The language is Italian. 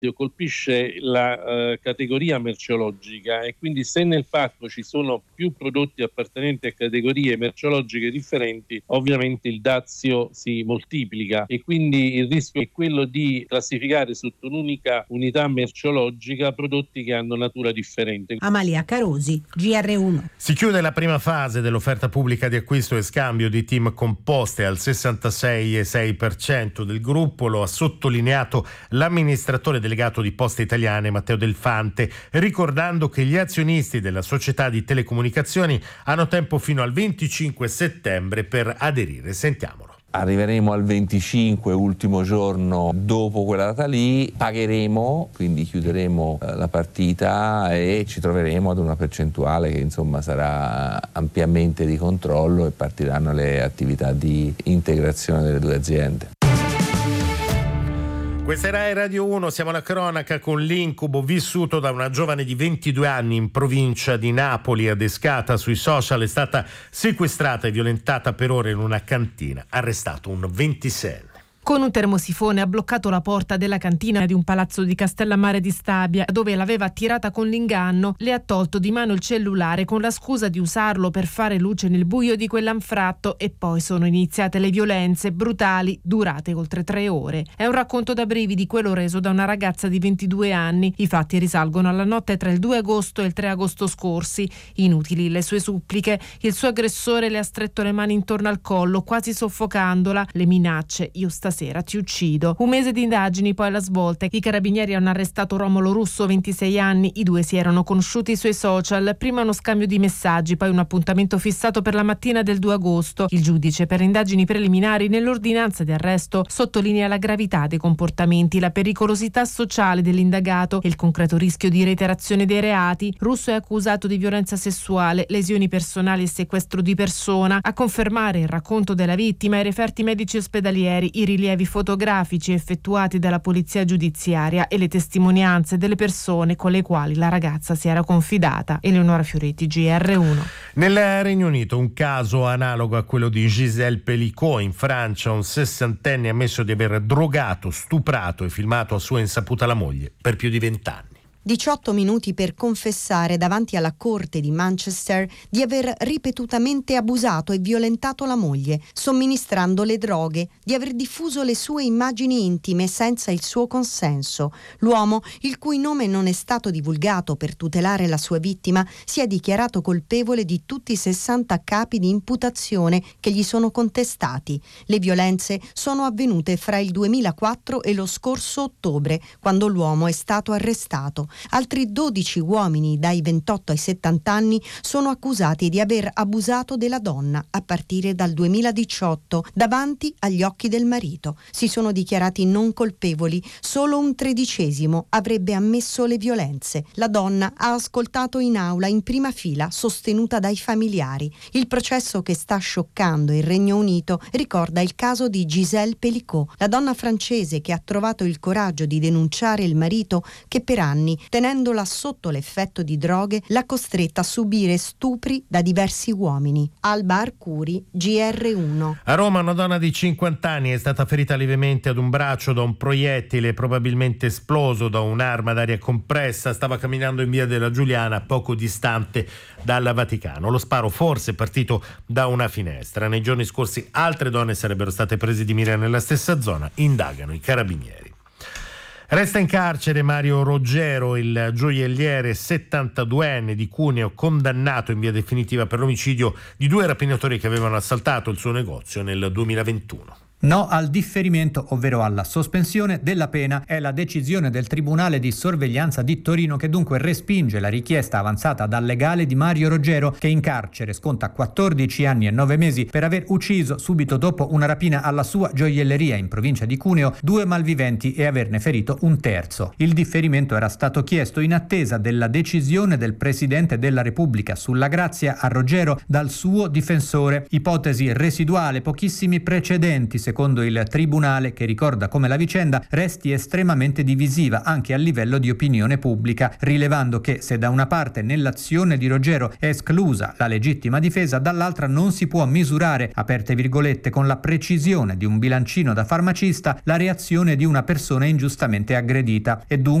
colpisce la categoria merceologica, e quindi se nel pacco ci sono più prodotti appartenenti a categorie merceologiche differenti, ovviamente il dazio si moltiplica, e quindi il rischio è quello di classificare sotto un'unica unità merceologica prodotti che hanno natura differente. Amalia Carosi, GR1. Si chiude la prima fase dell'offerta pubblica di acquisto e scambio di team composte al 66,6% del gruppo. Lo ha sottolineato l'amministratore delegato di Poste Italiane Matteo Delfante, ricordando che gli azionisti della società di telecomunicazioni hanno tempo fino al 25 settembre per aderire. Sentiamolo. Arriveremo al 25, ultimo giorno dopo quella data lì, pagheremo, quindi chiuderemo la partita e ci troveremo ad una percentuale che insomma sarà ampiamente di controllo, e partiranno le attività di integrazione delle due aziende. Questa è Rai Radio 1, siamo alla cronaca con l'incubo vissuto da una giovane di 22 anni in provincia di Napoli. Adescata sui social, è stata sequestrata e violentata per ore in una cantina. Arrestato un 26enne. Con un termosifone ha bloccato la porta della cantina di un palazzo di Castellammare di Stabia, dove l'aveva attirata con l'inganno. Le ha tolto di mano il cellulare con la scusa di usarlo per fare luce nel buio di quell'anfratto, e poi sono iniziate le violenze brutali durate oltre 3 ore. È un racconto da brividi quello reso da una ragazza di 22 anni. I fatti risalgono alla notte tra il 2 agosto e il 3 agosto scorsi. Inutili le sue suppliche. Il suo aggressore le ha stretto le mani intorno al collo, quasi soffocandola. Le minacce: io stasera ti uccido. Un mese di indagini, poi la svolta. I carabinieri hanno arrestato Romolo Russo, 26 anni. I due si erano conosciuti sui social, prima uno scambio di messaggi, poi un appuntamento fissato per la mattina del 2 agosto. Il giudice per indagini preliminari nell'ordinanza di arresto sottolinea la gravità dei comportamenti, la pericolosità sociale dell'indagato e il concreto rischio di reiterazione dei reati. Russo è accusato di violenza sessuale, lesioni personali e sequestro di persona. A confermare il racconto della vittima i referti medici ospedalieri, i rilievi fotografici effettuati dalla polizia giudiziaria e le testimonianze delle persone con le quali la ragazza si era confidata. Eleonora Fioretti, GR1. Nel Regno Unito un caso analogo a quello di Gisèle Pelicot. In Francia un 60enne ha ammesso di aver drogato, stuprato e filmato a sua insaputa la moglie per più di 20 anni. 18 minuti per confessare davanti alla corte di Manchester di aver ripetutamente abusato e violentato la moglie, somministrando le droghe, di aver diffuso le sue immagini intime senza il suo consenso. L'uomo, il cui nome non è stato divulgato per tutelare la sua vittima, si è dichiarato colpevole di tutti i 60 capi di imputazione che gli sono contestati. Le violenze sono avvenute fra il 2004 e lo scorso ottobre, quando l'uomo è stato arrestato. Altri 12 uomini dai 28 ai 70 anni sono accusati di aver abusato della donna a partire dal 2018 davanti agli occhi del marito. Si sono dichiarati non colpevoli, solo un 13° avrebbe ammesso le violenze. La donna ha ascoltato in aula in prima fila, sostenuta dai familiari. Il processo che sta scioccando il Regno Unito ricorda il caso di Gisèle Pelicot, la donna francese che ha trovato il coraggio di denunciare il marito che per anni, tenendola sotto l'effetto di droghe, l'ha costretta a subire stupri da diversi uomini. Alba Arcuri, GR1. A Roma una donna di 50 anni è stata ferita lievemente ad un braccio da un proiettile probabilmente esploso da un'arma d'aria compressa. Stava camminando in via della Giuliana, poco distante dal Vaticano. Lo sparo forse è partito da una finestra. Nei giorni scorsi altre donne sarebbero state prese di mira nella stessa zona. Indagano i carabinieri. Resta in carcere Mario Roggero, il gioielliere 72enne di Cuneo, condannato in via definitiva per l'omicidio di 2 rapinatori che avevano assaltato il suo negozio nel 2021. No al differimento, ovvero alla sospensione della pena, è la decisione del Tribunale di Sorveglianza di Torino, che dunque respinge la richiesta avanzata dal legale di Mario Roggero, che in carcere sconta 14 anni e 9 mesi per aver ucciso subito dopo una rapina alla sua gioielleria in provincia di Cuneo 2 malviventi e averne ferito un terzo. Il differimento era stato chiesto in attesa della decisione del Presidente della Repubblica sulla grazia a Roggero dal suo difensore. Ipotesi residuale, pochissimi precedenti secondo il tribunale, che ricorda come la vicenda resti estremamente divisiva anche a livello di opinione pubblica, rilevando che se da una parte nell'azione di Roggero è esclusa la legittima difesa, dall'altra non si può misurare, aperte virgolette, con la precisione di un bilancino da farmacista la reazione di una persona ingiustamente aggredita e dunque